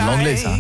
de l'anglais, ça.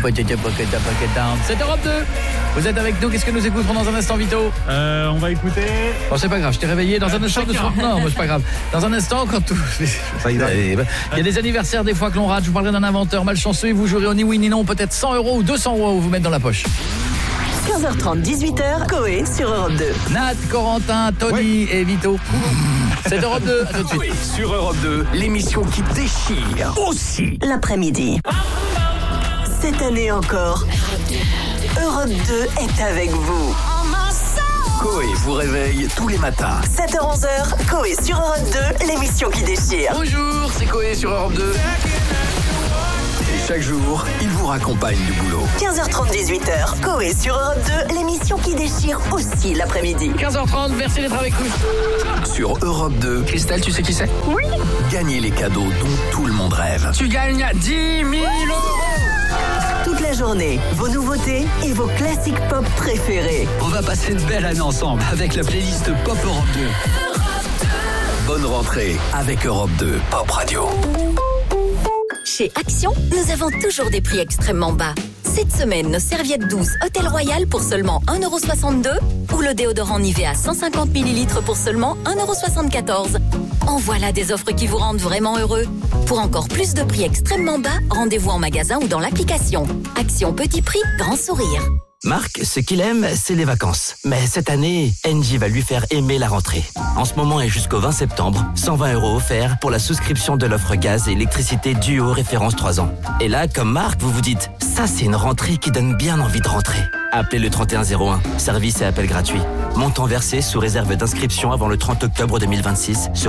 7 Europe 2. Vous êtes avec nous, qu'est-ce que nous écouterons dans un instant, Vito? On va écouter... Bon, c'est pas grave, je t'ai réveillé dans un instant. Non, moi, c'est pas grave. Dans un instant, quand tout... Il y a des anniversaires des fois que l'on rate. Je vous parlerai d'un inventeur malchanceux et vous jouerez au ni oui ni non, peut-être 100 € ou 200 € vous mettre dans la poche. 15h30, 18h, Coé sur Europe 2. Nat, Corentin, Tony et Vito. C'est Europe 2, à tout de suite. Coé sur Europe 2, l'émission qui déchire aussi l'après-midi. Cette année encore, Europe 2 est avec vous. Coé vous réveille tous les matins. 7h-11h, Coé sur Europe 2, l'émission qui déchire. Bonjour, c'est Coé sur Europe 2. Et chaque jour, il vous raccompagne du boulot. 15h30, 18h, Coé sur Europe 2, l'émission qui déchire aussi l'après-midi. 15h30, merci d'être avec nous. Sur Europe 2. Christelle, tu sais qui c'est? Oui. Gagnez les cadeaux dont tout le monde rêve. Tu gagnes 10 000 €. Toute la journée, vos nouveautés et vos classiques pop préférés. On va passer une belle année ensemble avec la playlist Pop Europe 2. Bonne rentrée avec Europe 2 Pop Radio. Chez Action, nous avons toujours des prix extrêmement bas. Cette semaine, nos serviettes douces Hôtel Royal pour seulement 1,62 € ou le déodorant Nivea 150 ml pour seulement 1,74 €. En voilà des offres qui vous rendent vraiment heureux. Pour encore plus de prix extrêmement bas, rendez-vous en magasin ou dans l'application. Action petit prix, grand sourire. Marc, ce qu'il aime, c'est les vacances. Mais cette année, Engie va lui faire aimer la rentrée. En ce moment et jusqu'au 20 septembre, 120 € offerts pour la souscription de l'offre gaz et électricité Duo référence 3 ans. Et là, comme Marc, vous vous dites, ça c'est une rentrée qui donne bien envie de rentrer. Appelez le 3101, service et appel gratuit. Montant versé sous réserve d'inscription avant le 30 octobre 2026 sur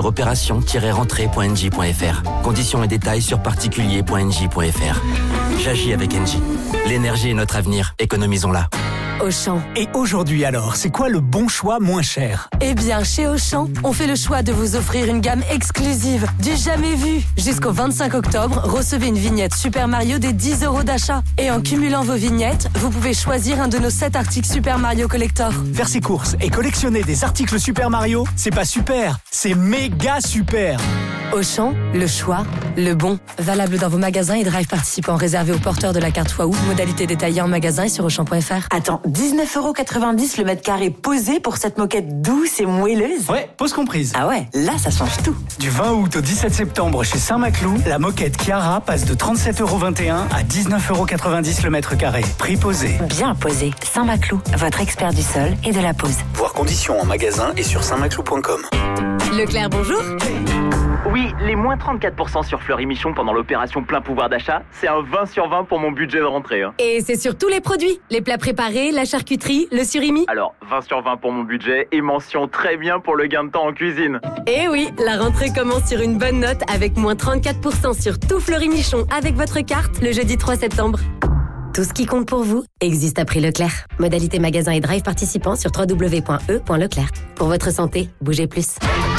opération-rentrée.engie.fr. Conditions et détails sur particulier.engie.fr. J'agis avec Engie. L'énergie est notre avenir, économisons-la. Auchan. Et aujourd'hui alors, c'est quoi le bon choix moins cher? Eh bien, chez Auchan, on fait le choix de vous offrir une gamme exclusive, du jamais vu. Jusqu'au 25 octobre, recevez une vignette Super Mario des 10 € d'achat. Et en cumulant vos vignettes, vous pouvez choisir un de nos 7 articles Super Mario Collector. Faire ses courses et collectionner des articles Super Mario, c'est pas super, c'est méga super. Auchan, le choix, le bon. Valable dans vos magasins et drive participants réservés aux porteurs de la carte Waouh. Modalité détaillée en magasin et sur Auchan.fr. Attends, 19,90 € le mètre carré posé pour cette moquette douce et moelleuse? Ouais, pause comprise. Ah ouais, là ça change tout. Du 20 août au 17 septembre chez Saint-Maclou, la moquette Chiara passe de 37,21 € à 19,90 € le mètre carré. Prix posé. Bien posé. Saint-Maclou, votre expert du sol et de la pose. Voir conditions en magasin et sur saintmaclou.com. Leclerc, bonjour. Oui, les moins 34% sur Fleury Michon pendant l'opération plein pouvoir d'achat, c'est un 20 sur 20 pour mon budget de rentrée. Hein. Et c'est sur tous les produits. Les plats préparés, la charcuterie, le surimi. Alors, 20 sur 20 pour mon budget et mention très bien pour le gain de temps en cuisine. Et oui, la rentrée commence sur une bonne note avec moins 34% sur tout Fleury Michon avec votre carte le jeudi 3 septembre. Tout ce qui compte pour vous existe à prix Leclerc. Modalité magasin et drive participants sur www.e.leclerc. Pour votre santé, bougez plus.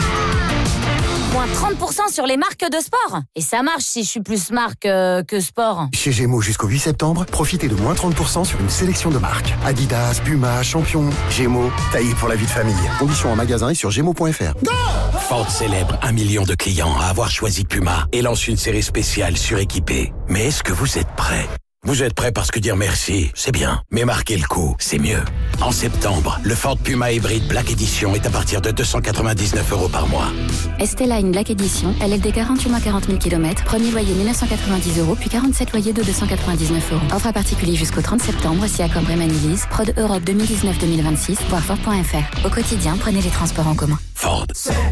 Moins 30% sur les marques de sport. Et ça marche si je suis plus marque que sport. Chez Gémeaux jusqu'au 8 septembre, profitez de moins 30% sur une sélection de marques. Adidas, Puma, Champion, Gémeaux, taillé pour la vie de famille. Conditions en magasin et sur gémeaux.fr. Ford célèbre 1 million de clients à avoir choisi Puma et lance une série spéciale suréquipée. Mais est-ce que vous êtes prêts? Vous êtes prêts parce que dire merci, c'est bien. Mais marquer le coup, c'est mieux. En septembre, le Ford Puma Hybrid Black Edition est à partir de 299 € par mois. Esteline Black Edition, LLD 48 mois 40 000 km, premier loyer 1990 €, puis 47 loyers de 299 €. Offre à particulier jusqu'au 30 septembre, si accord Bremen Lease, Prod Europe 2019-2026, voir Ford.fr. Au quotidien, prenez les transports en commun. Ford.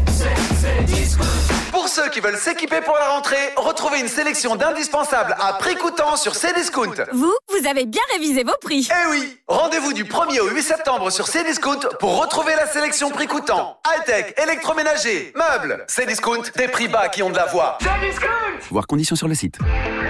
Pour ceux qui veulent s'équiper pour la rentrée, retrouvez une sélection d'indispensables à prix coûtant sur Cdiscount. Vous avez bien révisé vos prix. Eh oui, rendez-vous du 1er au 8 septembre sur Cdiscount pour retrouver la sélection prix coûtant. High-tech, électroménager, meubles. Cdiscount, des prix bas qui ont de la voix. Cdiscount. Voir conditions sur le site.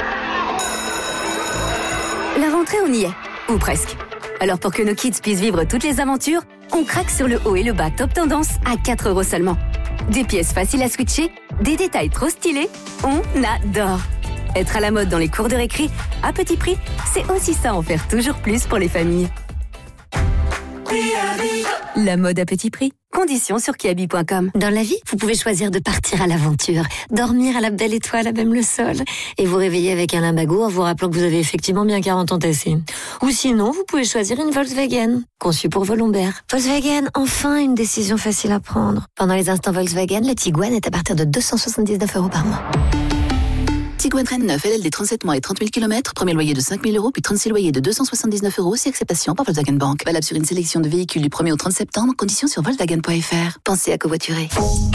La rentrée, on y est. Ou presque. Alors pour que nos kids puissent vivre toutes les aventures, on craque sur le haut et le bas top tendance à 4 € seulement. Des pièces faciles à switcher, des détails trop stylés, on adore. Être à la mode dans les cours de récré, à petit prix, c'est aussi ça, en faire toujours plus pour les familles. La mode à petit prix. Conditions sur kiabi.com. Dans la vie, vous pouvez choisir de partir à l'aventure, dormir à la belle étoile à même le sol, et vous réveiller avec un lumbago en vous rappelant que vous avez effectivement bien 40 ans tassés. Ou sinon, vous pouvez choisir une Volkswagen, conçue pour vos lombaires. Volkswagen, enfin une décision facile à prendre. Pendant les instants Volkswagen, le Tiguan est à partir de 279 € par mois. Tiguan Reine 9, LLD 37 mois et 30 000 km, premier loyer de 5 000 €, puis 36 loyers de 279 €, si acceptation par Volkswagen Bank. Valable sur une sélection de véhicules du 1er au 30 septembre, conditions sur Volkswagen.fr. Pensez à covoiturer.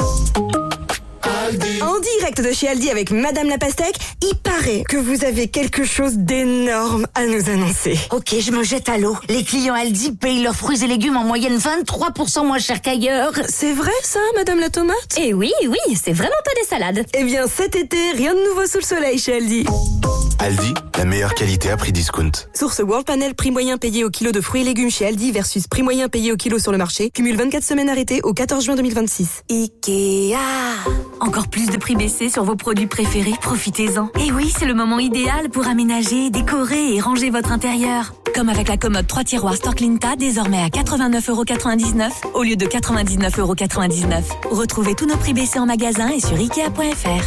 En direct de chez Aldi avec Madame la Pastèque, il paraît que vous avez quelque chose d'énorme à nous annoncer. Ok, je me jette à l'eau. Les clients Aldi payent leurs fruits et légumes en moyenne 23% moins cher qu'ailleurs. C'est vrai ça, Madame la Tomate? Eh oui, c'est vraiment pas des salades. Eh bien cet été, rien de nouveau sous le soleil chez Aldi. Aldi, la meilleure qualité à prix discount. Source World Panel, prix moyen payé au kilo de fruits et légumes chez Aldi versus prix moyen payé au kilo sur le marché. Cumule 24 semaines arrêtées au 14 juin 2026. Ikea. Encore plus de prix baissés sur vos produits préférés, profitez-en. Et oui, c'est le moment idéal pour aménager, décorer et ranger votre intérieur. Comme avec la commode 3 tiroirs Storklinta, désormais à 89,99 € au lieu de 99,99 €. Retrouvez tous nos prix baissés en magasin et sur Ikea.fr.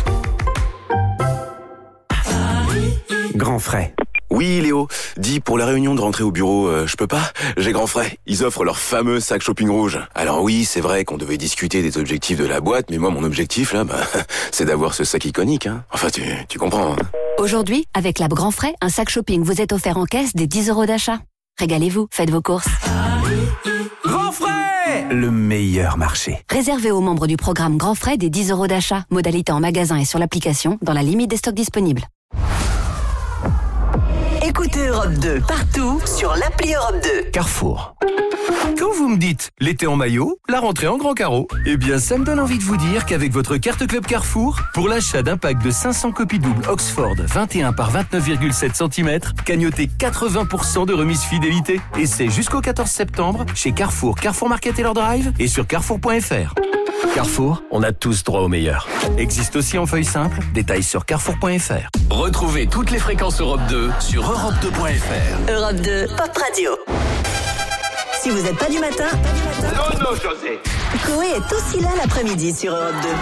Grand frais. Oui, Léo. Dis, pour la réunion de rentrée au bureau, je peux pas? J'ai grand frais. Ils offrent leur fameux sac shopping rouge. Alors oui, c'est vrai qu'on devait discuter des objectifs de la boîte, mais moi, mon objectif, là, c'est d'avoir ce sac iconique, hein. Enfin, tu comprends, hein. Aujourd'hui, avec l'app Grand Frais, un sac shopping vous est offert en caisse des 10 € d'achat. Régalez-vous, faites vos courses. Grand frais! Le meilleur marché. Réservé aux membres du programme Grand Frais des 10 € d'achat. Modalité en magasin et sur l'application, dans la limite des stocks disponibles. Écoutez Europe 2 partout sur l'appli Europe 2. Carrefour. Quand vous me dites l'été en maillot, la rentrée en grand carreau, eh bien ça me donne envie de vous dire qu'avec votre carte Club Carrefour, pour l'achat d'un pack de 500 copies doubles Oxford 21 par 29,7 cm, cagnotez 80% de remise fidélité. Et c'est jusqu'au 14 septembre chez Carrefour, Carrefour Market Taylor Drive et sur carrefour.fr. Carrefour, on a tous droit au meilleur. Existe aussi en feuille simple, détails sur carrefour.fr. Retrouvez toutes les fréquences Europe 2 sur europe2.fr. Europe 2, Pop Radio. Si vous n'êtes pas du matin, Non, José. Coé est aussi là l'après-midi sur Europe 2.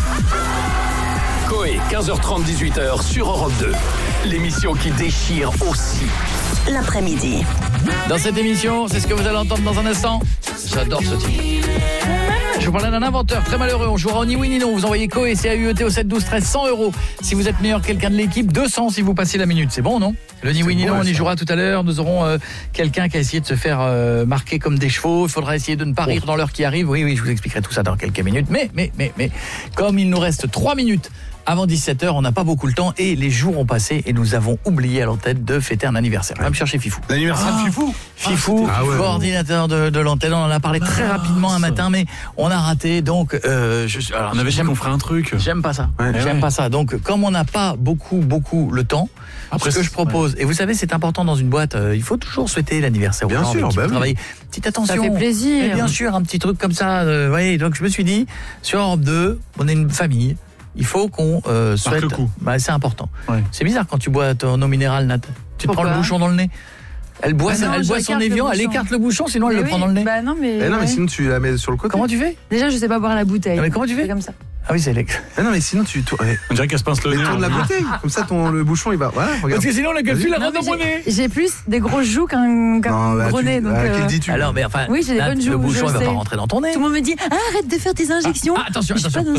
Coé, 15h30, 18h sur Europe 2. L'émission qui déchire aussi. L'après-midi. Dans cette émission, c'est ce que vous allez entendre dans un instant. J'adore ce titre. Je vous parlais d'un inventeur très malheureux. On jouera au ni oui ni non. Vous envoyez Coé, CAUET au 7 12 13, 100 €. Si vous êtes meilleur que quelqu'un de l'équipe, 200 si vous passez la minute. C'est bon, non? Le ni oui ni non, on y jouera tout à l'heure. Nous aurons quelqu'un qui a essayé de se faire marquer comme des chevaux. Il faudra essayer de ne pas rire dans l'heure qui arrive. Oui, je vous expliquerai tout ça dans quelques minutes. Mais, comme il nous reste 3 minutes avant 17h, on n'a pas beaucoup le temps et les jours ont passé et nous avons oublié à l'antenne de fêter un anniversaire. On va me chercher Fifou. L'anniversaire de Fifou. Fifou, coordinateur de l'antenne. On en a parlé très rapidement un matin, mais on a raté. Donc, on avait dit qu'on ferait un truc. J'aime pas ça. J'aime pas ça. Donc, comme on n'a pas beaucoup le temps, après, ce que je propose, et vous savez, c'est important dans une boîte, il faut toujours souhaiter l'anniversaire aux gens avec qui vous travaillez. Petite attention. Ça fait plaisir. Et bien sûr, un petit truc comme ça. Donc, je me suis dit, sur Europe 2, on est une famille. Il faut qu'on souhaite. Le coup. C'est important. Ouais. C'est bizarre quand tu bois ton eau minérale, Nat. Tu te prends le bouchon dans le nez. Elle boit son Evian, elle écarte le bouchon, sinon elle le prend dans le nez. Bah non, mais. Mais sinon tu la mets sur le côté. Comment tu fais? Déjà, je sais pas boire la bouteille. Non, mais comment tu fais? Comme ça. Ah oui, c'est Alex. Non, mais sinon tu on dirait qu'elle se pince le nez. Tourne la bouteille. Comme ça, le bouchon il va. Voilà, regarde. Parce que sinon la capsule elle rentre dans mon nez. J'ai plus des grosses joues qu'un gros nez. Quel dis-tu? Alors, mais enfin. Oui, j'ai des bonnes joues. Le bouchon il va pas rentrer dans ton nez. Tout le monde me dit arrête de faire tes injections. Attention.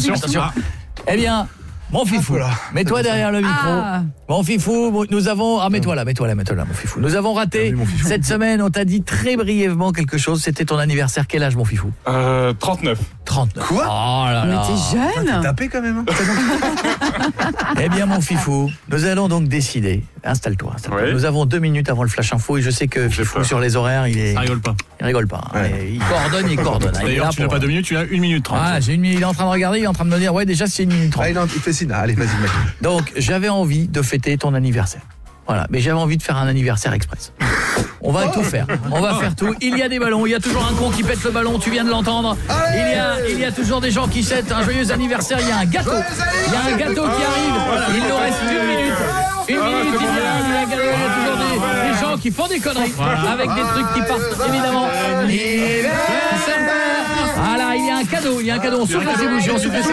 Eh bien. Mon Fifou, mets-toi derrière le micro. Mon Fifou, nous avons... mets-toi là, mon Fifou. Nous avons raté cette semaine, on t'a dit très brièvement quelque chose. C'était ton anniversaire. Quel âge, mon Fifou? 39. 39. Quoi? Oh là là. Mais t'es jeune. T'es tapé quand même. Eh bien, mon Fifou, nous allons donc décider. Installe-toi. Ouais. Nous avons 2 minutes avant le flash info et je sais que Fifou, sur les horaires, Ça rigole pas. Il rigole pas. Ouais. Il coordonne. D'ailleurs, tu n'as pas 2 minutes, tu as 1 minute 30. Il est en train de regarder, il est en train de me dire, déjà c'est 1 minute 30. Il fait signe. Allez, vas-y, mec. Donc, j'avais envie de fêter ton anniversaire. Voilà, mais j'avais envie de faire un anniversaire express. On va tout faire. On va faire tout. Il y a des ballons, il y a toujours un con qui pète le ballon, tu viens de l'entendre. Il y a toujours des gens qui souhaitent un joyeux anniversaire, il y a un gâteau. Il y a un gâteau qui arrive. Il nous reste 1 minute. 1 minute, il y a un gâteau, il y a toujours des gens qui font des conneries avec des trucs qui partent évidemment. Voilà, il y a un cadeau, on souffle ses bougies, on souffle,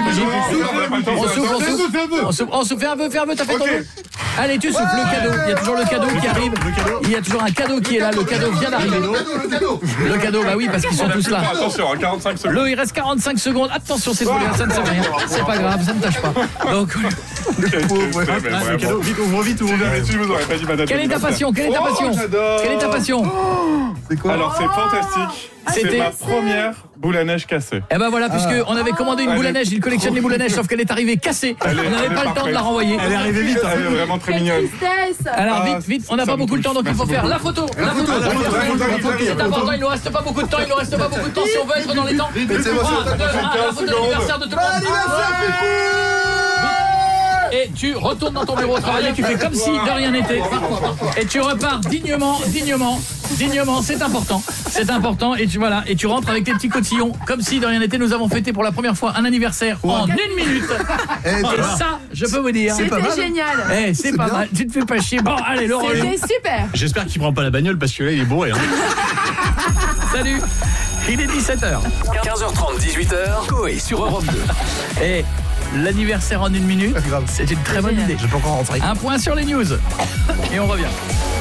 fais un vœu, t'as fait ton vœu. Allez, tu souffles, le cadeau, il y a toujours le cadeau qui arrive, il y a toujours un cadeau qui est là, le cadeau vient d'arriver. Le cadeau, bah oui, parce qu'ils sont tous là. Attention, 45 secondes. Il reste 45 secondes, attention, c'est volé, ça ne sert rien, c'est pas grave, ça ne tâche pas. Donc, le cadeau, vite, ouvre vite. Quelle est ta passion? Quelle est ta passion? C'est quoi? Alors, c'est fantastique. C'est ma première boule à neige cassée. Et ben voilà, puisqu'on avait commandé une boule à neige, il collectionne les boules à neige, sauf qu'elle est arrivée cassée. On n'avait pas le temps de la renvoyer. Elle est arrivée vite, elle est vraiment très mignonne. Alors vite, on n'a pas beaucoup de temps, donc il faut faire la photo. C'est important, il nous reste pas beaucoup de temps, si on veut être dans les temps. 3, 2, 1, la photo d'anniversaire de tout le monde. Et tu retournes dans ton bureau travailler, tu fais comme si de rien n'était. Et tu repars dignement, c'est important. Et tu rentres avec tes petits cotillons, comme si de rien n'était. Nous avons fêté pour la première fois un anniversaire en 1 minute. Et ça, je peux vous dire. C'était génial. C'est pas mal, tu te fais pas chier. Bon, allez, le relais. C'était super. J'espère qu'il prend pas la bagnole parce que là, il est bourré. Salut. Il est 17h. 15h30, 18h, Coé sur Europe 2. Et l'anniversaire en 1 minute, c'est une très bonne idée. Je peux encore rentrer. Un point sur les news. Et on revient.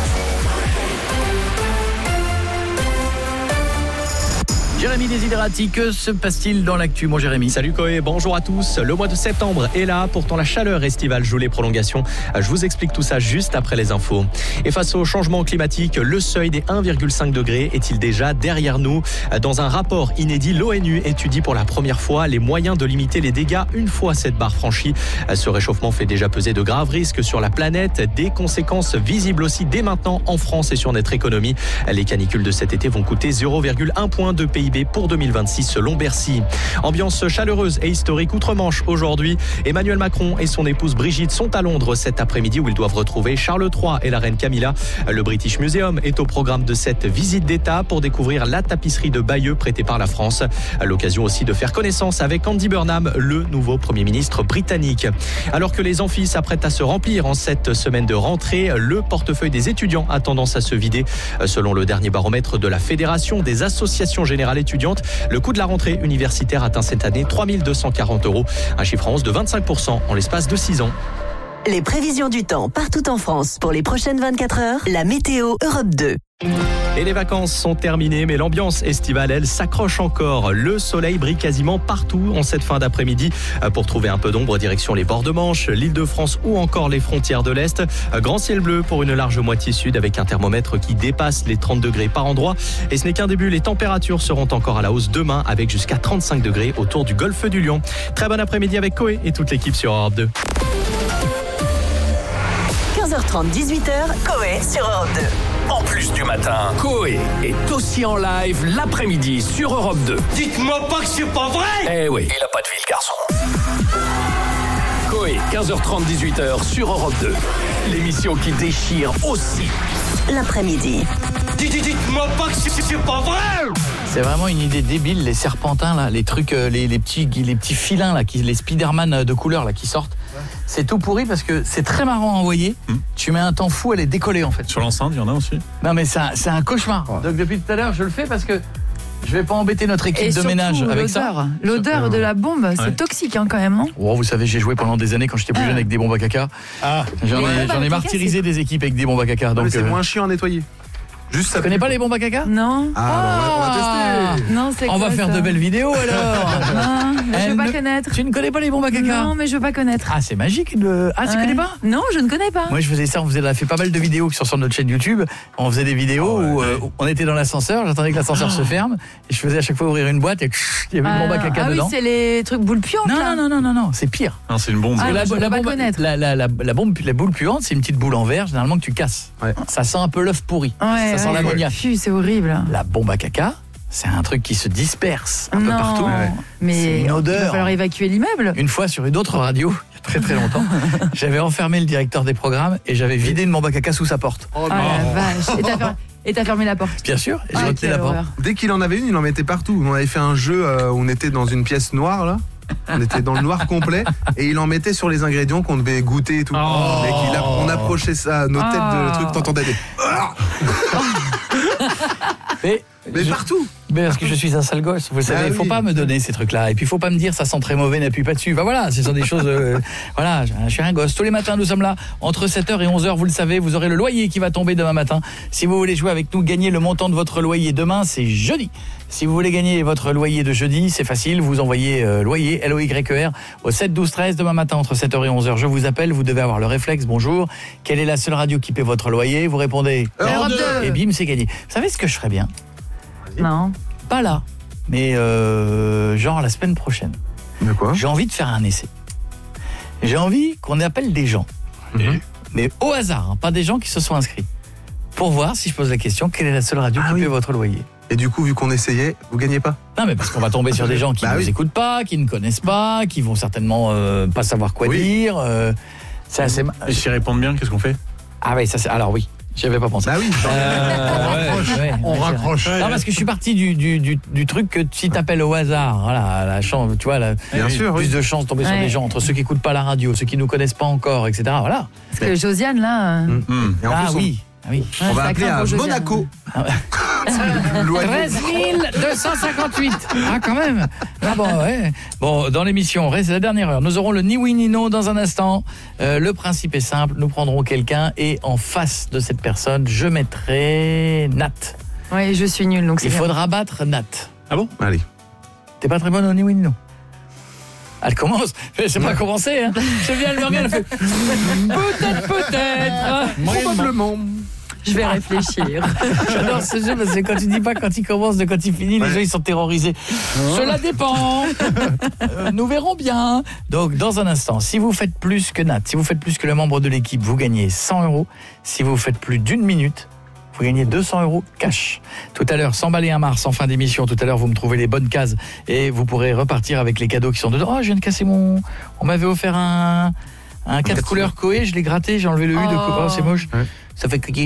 Jérémy Desiderati, que se passe-t-il dans l'actu, mon Jérémy? Salut Coé, bonjour à tous. Le mois de septembre est là, pourtant la chaleur estivale joue les prolongations. Je vous explique tout ça juste après les infos. Et face au changement climatique, le seuil des 1,5 degrés est-il déjà derrière nous? Dans un rapport inédit, l'ONU étudie pour la première fois les moyens de limiter les dégâts une fois cette barre franchie. Ce réchauffement fait déjà peser de graves risques sur la planète, des conséquences visibles aussi dès maintenant en France et sur notre économie. Les canicules de cet été vont coûter 0,1 point de PIB pour 2026 selon Bercy. Ambiance chaleureuse et historique outre-Manche aujourd'hui. Emmanuel Macron et son épouse Brigitte sont à Londres cet après-midi où ils doivent retrouver Charles III et la reine Camilla. Le British Museum est au programme de cette visite d'État pour découvrir la tapisserie de Bayeux prêtée par la France. À l'occasion aussi de faire connaissance avec Andy Burnham, le nouveau Premier ministre britannique. Alors que les amphis s'apprêtent à se remplir en cette semaine de rentrée, le portefeuille des étudiants a tendance à se vider. Selon le dernier baromètre de la Fédération des associations générales étudiantes, le coût de la rentrée universitaire atteint cette année 3 240 €, un chiffre en hausse de 25% en l'espace de 6 ans. Les prévisions du temps partout en France pour les prochaines 24 heures, la météo Europe 2. Et les vacances sont terminées, mais l'ambiance estivale, elle, s'accroche encore. Le soleil brille quasiment partout en cette fin d'après-midi. Pour trouver un peu d'ombre, direction les bords de Manche, l'Île-de-France ou encore les frontières de l'Est. Grand ciel bleu pour une large moitié sud avec un thermomètre qui dépasse les 30 degrés par endroit. Et ce n'est qu'un début, les températures seront encore à la hausse demain avec jusqu'à 35 degrés autour du golfe du Lion. Très bon après-midi avec Coé et toute l'équipe sur Europe 2. 15h30, 18h, Coé sur Europe 2. En plus du matin, Coé est aussi en live l'après-midi sur Europe 2. Dites-moi pas que c'est pas vrai! Eh oui, il a pas de vie le garçon. Coé, 15h30, 18h sur Europe 2. L'émission qui déchire aussi l'après-midi. Dites-moi pas que c'est pas vrai! C'est vraiment une idée débile, les serpentins là, les trucs, les petits filins là, les Spider-Man de couleur là qui sortent. C'est tout pourri parce que c'est très marrant à envoyer. Tu mets un temps fou, elle est décollée en fait. Sur l'enceinte, il y en a aussi. Non mais c'est un cauchemar. Donc depuis tout à l'heure, je le fais parce que je vais pas embêter notre équipe de ménage avec ça. L'odeur de la bombe, c'est toxique quand même. Hein. Oh, vous savez, j'ai joué pendant des années quand j'étais plus jeune avec des bombes à caca. J'en ai martyrisé des équipes avec des bombes à caca. Donc c'est moins chiant à nettoyer. Juste ça. Tu connais pas les bombes à caca? Non. On va tester. Non, c'est on va faire de belles vidéos alors. Non, je veux pas connaître. Tu ne connais pas les bombes à caca? Non, mais je veux pas connaître. Ah, c'est magique. Ah, tu connais pas? Non, je ne connais pas. Moi, je faisais ça. On a fait pas mal de vidéos sur notre chaîne YouTube. On faisait des vidéos où on était dans l'ascenseur. J'attendais que l'ascenseur se ferme et je faisais à chaque fois ouvrir une boîte et il y avait une bombe à caca dedans. Ah oui, c'est les trucs boules puantes. Non, c'est pire. Non, c'est une bombe. La boule puante, c'est une petite boule en verre généralement que tu casses. Ça sent un peu l'œuf pourri. Ça sent l'ammoniac. C'est horrible. La bombe à caca, c'est un truc qui se disperse un peu partout. Mais c'est une odeur. Il va falloir évacuer l'immeuble. Une fois sur une autre radio, il y a très très longtemps, j'avais enfermé le directeur des programmes et j'avais vidé une bombe à caca sous sa porte. Oh la vache. Et t'as fermé la porte. Bien sûr, et j'ai retenu la porte. Dès qu'il en avait une, il en mettait partout. On avait fait un jeu où on était dans une pièce noire là. On était dans le noir complet et il en mettait sur les ingrédients qu'on devait goûter et tout. Et on approchait ça à nos têtes de trucs, t'entendais des... Mais partout. Mais parce que je suis un sale gosse, vous savez, il faut pas me donner ces trucs-là. Et puis il faut pas me dire ça sent très mauvais, n'appuie pas dessus. Bah voilà, ce sont des choses... voilà, je suis un gosse. Tous les matins, nous sommes là, entre 7h et 11h, vous le savez, vous aurez le loyer qui va tomber demain matin. Si vous voulez jouer avec nous, gagner le montant de votre loyer demain, c'est jeudi. Si vous voulez gagner votre loyer de jeudi, c'est facile, vous envoyez loyer, L-O-Y-E-R, au 7 12 13, demain matin, entre 7h et 11h. Je vous appelle, vous devez avoir le réflexe, bonjour, quelle est la seule radio qui paie votre loyer? Vous répondez Europe 2. Et bim, c'est gagné. Vous savez ce que je ferais bien? Non. Pas là, mais genre la semaine prochaine. De quoi? J'ai envie de faire un essai. J'ai envie qu'on appelle des gens, mais au hasard, hein, pas des gens qui se sont inscrits, pour voir si je pose la question, quelle est la seule radio qui paie votre loyer? Et du coup, vu qu'on essayait, vous gagnez pas? Non, mais parce qu'on va tomber sur des gens qui ne nous écoutent pas, qui ne connaissent pas, qui vont certainement pas savoir quoi dire. C'est assez... Et s'ils répondent bien, qu'est-ce qu'on fait? Ah oui, ça c'est... Alors oui. J'y avais pas pensé. Bah oui. On raccroche. Non, parce que je suis parti du truc que si t'appelles au hasard, voilà, la chance, tu vois, bien sûr, plus de chances de tomber sur des gens entre ceux qui écoutent pas la radio, ceux qui nous connaissent pas encore, etc. Voilà. Parce que Josiane là. Et en plus, oui. On va appeler à Monaco. 13 258. Ah, quand même. Ah bon, ouais. Bon, dans l'émission, c'est la dernière heure. Nous aurons le ni oui ni non dans un instant. Le principe est simple. Nous prendrons quelqu'un et en face de cette personne, je mettrai Nat. Oui, je suis nulle, donc c'est Il bien. faudra battre Nat. Ah bon? Allez. T'es pas très bonne au ni oui ni non. Elle commence. C'est pas commencé, hein. Je viens, elle me regarde, elle fait peut-être. Probablement. Je vais réfléchir. J'adore ce jeu parce que quand tu dis pas quand il commence de quand il finit, les gens ils sont terrorisés. Cela dépend. Nous verrons bien. Donc dans un instant, si vous faites plus que Nat, si vous faites plus que le membre de l'équipe, vous gagnez 100 €. Si vous faites plus d'une minute, vous gagnez 200 € cash. Tout à l'heure, 100 balles et un Mars en fin d'émission. Tout à l'heure, vous me trouvez les bonnes cases et vous pourrez repartir avec les cadeaux qui sont dedans. Oh, je viens de casser mon... On m'avait offert un 4 couleurs Koé, je l'ai gratté, j'ai enlevé le U de Koé. Oh, c'est moche. Ça fait cliquer.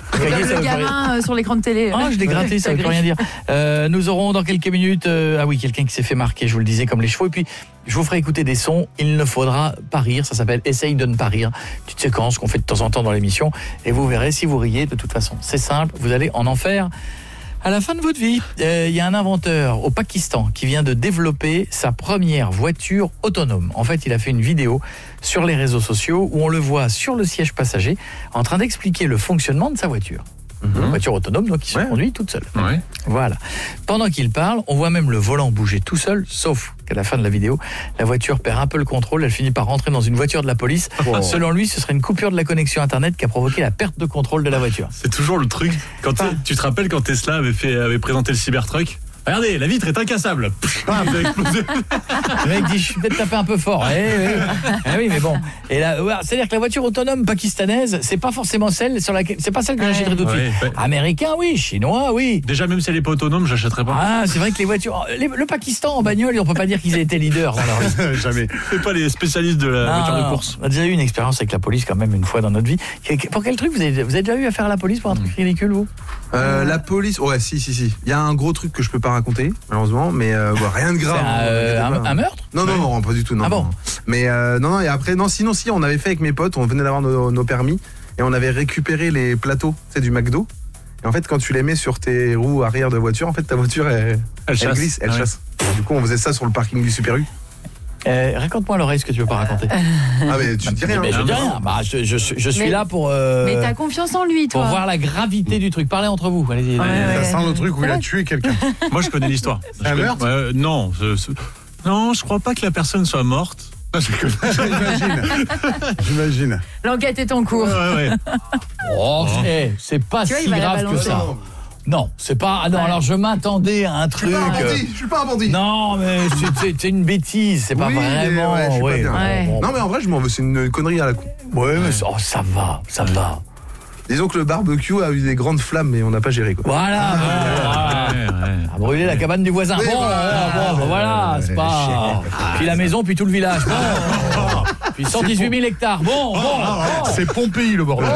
Le gamin sur l'écran de télé. Ah, je l'ai gratté, ça ne veut rien dire. Nous aurons dans quelques minutes quelqu'un qui s'est fait marquer, je vous le disais, comme les chevaux. Et puis, je vous ferai écouter des sons. Il ne faudra pas rire. Ça s'appelle Essaye de ne pas rire. Petite séquence qu'on fait de temps en temps dans l'émission. Et vous verrez, si vous riez, de toute façon, c'est simple. Vous allez en enfer à la fin de votre vie. Il y a un inventeur au Pakistan qui vient de développer sa première voiture autonome. En fait, il a fait une vidéo sur les réseaux sociaux où on le voit sur le siège passager en train d'expliquer le fonctionnement de sa voiture. Une voiture autonome donc qui se conduit toute seule. Voilà. Pendant qu'il parle, on voit même le volant bouger tout seul, sauf qu'à la fin de la vidéo, la voiture perd un peu le contrôle, elle finit par rentrer dans une voiture de la police. Selon lui, ce serait une coupure de la connexion internet qui a provoqué la perte de contrôle de la voiture. C'est toujours le truc. Quand tu te rappelles quand Tesla avait présenté le Cybertruck? Regardez, la vitre est incassable. Ça a explosé. Le mec dit, je suis peut-être tapé un peu fort. Oui, mais bon. Et là, c'est-à-dire que la voiture autonome pakistanaise, c'est pas forcément celle sur laquelle, c'est pas celle que j'achèterais tout de suite. Américain, oui. Chinois, oui. Déjà, même si elle est pas autonome, j'achèterais pas. Ah, c'est vrai que les voitures, le Pakistan en bagnole, on peut pas dire qu'ils aient été leaders dans leur vie. Jamais. C'est pas les spécialistes de la voiture de course. On a déjà eu une expérience avec la police quand même une fois dans notre vie. Pour quel truc vous avez déjà eu affaire à la police pour un truc ridicule, vous? La police, si. Il y a un gros truc que je peux pas raconter, malheureusement, mais rien de grave. Un meurtre? Non, pas du tout. Non, ah bon? Mais non, et après, sinon, on avait fait avec mes potes, on venait d'avoir nos permis, et on avait récupéré les plateaux, du McDo. Et en fait, quand tu les mets sur tes roues arrière de voiture, en fait, ta voiture, elle glisse, elle chasse. Du coup, on faisait ça sur le parking du Super U. Raconte-moi à l'oreille ce que tu veux pas raconter. Ah mais tu dis rien. Mais je dis rien. Je suis là pour. Mais t'as confiance en lui, toi. Pour voir la gravité du truc. Parlez entre vous. Allez-y. Ça sent le truc où il a tué quelqu'un. Moi, je connais l'histoire. C'est un meurtre? Non, je crois pas que la personne soit morte. J'imagine. L'enquête est en cours. C'est pas si grave que ça. Non, c'est pas... Ah non, alors je m'attendais à un truc... Je suis pas un bandit. Non, mais c'est une bêtise, c'est pas vraiment... Non, mais en vrai, c'est une connerie à la con. Ouais, mais ça va. Disons que le barbecue a eu des grandes flammes, mais on n'a pas géré, quoi. Voilà. A brûlé la cabane du voisin. Voilà, c'est pas... Puis la maison, puis tout le village. Puis 118 000 hectares. C'est Pompéi, le bordel.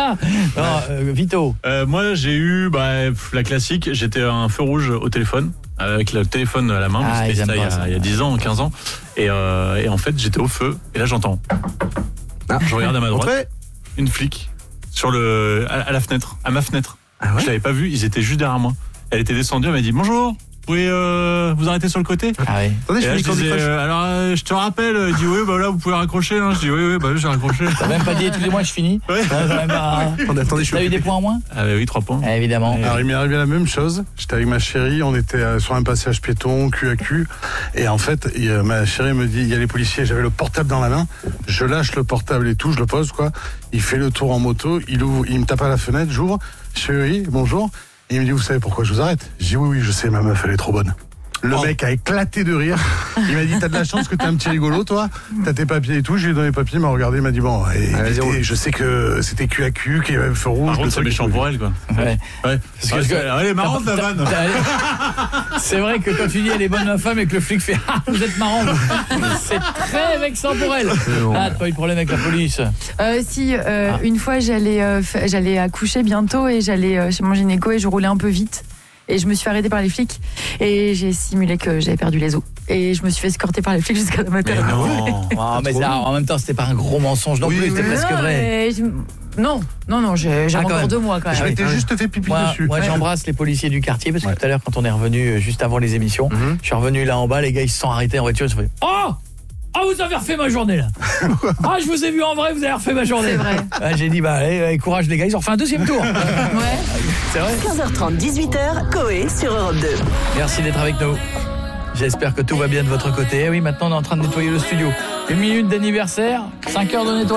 Vito. Moi, j'ai eu la classique. J'étais à un feu rouge au téléphone. avec le téléphone à la main, parce que c'était ça il y a 10 ans, 15 ans. Et en fait, j'étais au feu, et là j'entends. Je regarde à ma droite, une flic sur à la fenêtre, à ma fenêtre. Ah ouais. Je l'avais pas vu, ils étaient juste derrière moi. Elle était descendue, elle m'a dit bonjour, vous pouvez vous arrêter sur le côté. Ah oui. Attendez, je te rappelle, il dit oui, bah là vous pouvez raccrocher. Hein. Je dis oui, bah j'ai raccroché. T'as même pas dit excusez-moi, je finis. Ouais. Attendez, t'as eu des points en moins? Ah oui, 3 points. Ah, évidemment. Alors il m'est arrivé la même chose. J'étais avec ma chérie, on était sur un passage piéton, cul à cul, et en fait, ma chérie me dit, il y a les policiers. J'avais le portable dans la main. Je lâche le portable et tout, je le pose quoi. Il fait le tour en moto, il me tape à la fenêtre, j'ouvre. Je fais oui, bonjour. Et il me dit, vous savez pourquoi je vous arrête? Je dis oui, je sais, ma meuf, elle est trop bonne. Le mec a éclaté de rire. Il m'a dit, t'as de la chance que t'es un petit rigolo, toi. T'as tes papiers et tout. Je lui ai donné les papiers, il m'a regardé, il m'a dit, bon, je sais que c'était cul à cul, qu'il y avait le feu rouge. Par contre, c'est méchant pour elle, quoi. Ouais. Parce que elle est marrante, la vanne. C'est vrai que quand tu dis elle est bonne ma femme et que le flic fait ah, vous êtes marrant, c'est très vexant pour elle. Ah, t'as pas eu de problème avec la police? Une fois j'allais accoucher bientôt et j'allais chez mon gynéco et je roulais un peu vite. Et je me suis fait arrêter par les flics et j'ai simulé que j'avais perdu les os. Et je me suis fait escorter par les flics jusqu'à la maternité. Mais ça, en même temps, c'était pas un gros mensonge non plus, c'était presque vrai. Non, j'ai encore 2 mois quand même. Je m'étais juste fait pipi dessus. Moi, j'embrasse les policiers du quartier parce que tout à l'heure, quand on est revenu juste avant les émissions, je suis revenu là en bas, les gars ils se sont arrêtés en voiture, ils se sont fait vous avez refait ma journée là. Je vous ai vu en vrai, vous avez refait ma journée. C'est vrai. J'ai dit allez, courage les gars, ils ont refait un 2e tour. C'est vrai. 15h30, 18h, Coé sur Europe 2. Merci d'être avec nous. J'espère que tout va bien de votre côté. Oui, maintenant on est en train de nettoyer le studio. 1 minute d'anniversaire, 5 heures de nettoyage.